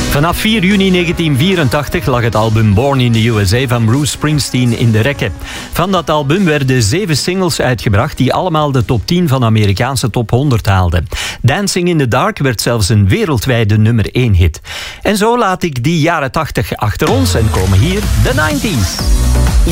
Vanaf 4 juni 1984 lag het album Born in the USA van Bruce Springsteen in de rekken. Van dat album werden 7 singles uitgebracht die allemaal de top 10 van de Amerikaanse top 100 haalden. Dancing in the Dark werd zelfs een wereldwijde nummer 1 hit. En zo laat ik die jaren 80 achter ons en komen hier de 90s.